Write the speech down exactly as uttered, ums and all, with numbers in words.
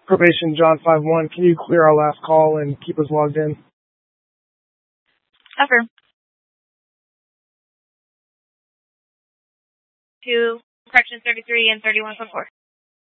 Probation John five one, can you clear our last call and keep us logged in? Affirm. To corrections thirty-three and thirty-one point four.